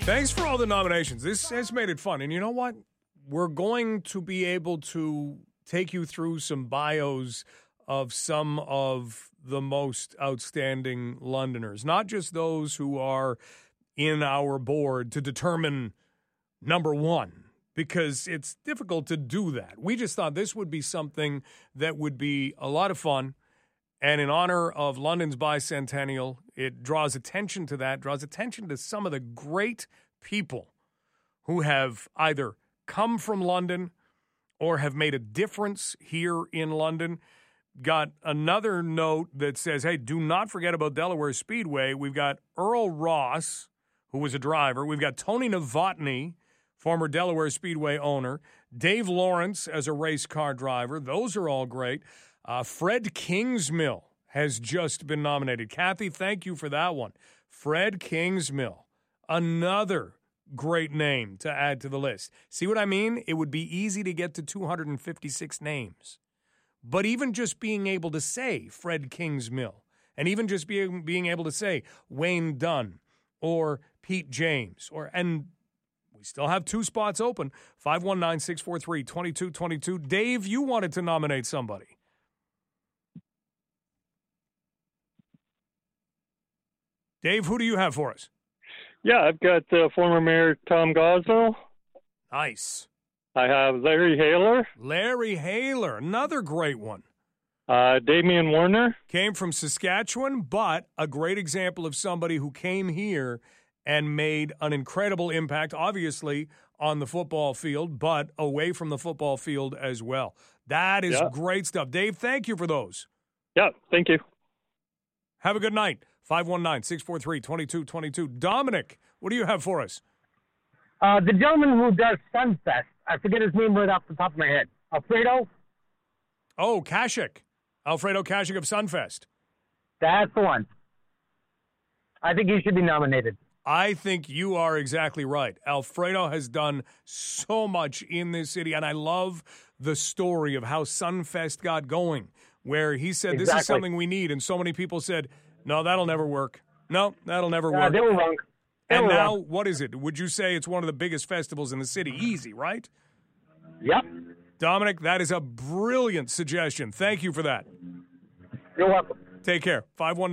Thanks for all the nominations. This has made it fun. And you know what? We're going to be able to take you through some bios of some of the most outstanding Londoners, not just those who are in our board to determine number one, because it's difficult to do that. We just thought this would be something that would be a lot of fun. And in honor of London's bicentennial, it draws attention to that, draws attention to some of the great people who have either come from London or have made a difference here in London. Got another note that says, hey, do not forget about Delaware Speedway. We've got Earl Ross, who was a driver. We've got Tony Novotny, former Delaware Speedway owner. Dave Lawrence as a race car driver. Those are all great. Fred Kingsmill has just been nominated. Kathy, thank you for that one. Fred Kingsmill, another great name to add to the list. See what I mean? It would be easy to get to 256 names. But even just being able to say Fred Kingsmill, and even just being able to say Wayne Dunn or Pete James, and we still have 2 spots open, 519-643-2222. Dave, you wanted to nominate somebody. Dave, who do you have for us? Yeah, I've got former Mayor Tom Gosnell. Nice. I have Larry Haler. Larry Haler, another great one. Damian Warner. Came from Saskatchewan, but a great example of somebody who came here and made an incredible impact, obviously, on the football field, but away from the football field as well. That is great stuff. Dave, thank you for those. Yeah, thank you. Have a good night. 519-643-2222. Dominic, what do you have for us? The gentleman who does Sunfest, I forget his name right off the top of my head. Alfredo? Oh, Kashik. Alfredo Kashik of Sunfest. That's the one. I think he should be nominated. I think you are exactly right. Alfredo has done so much in this city, and I love the story of how Sunfest got going, where he said, This is something we need, and so many people said, no, that'll never work. No, that'll never work. They were wrong. And now, what is it? Would you say it's one of the biggest festivals in the city? Easy, right? Yep. Dominic, that is a brilliant suggestion. Thank you for that. You're welcome. Take care. 519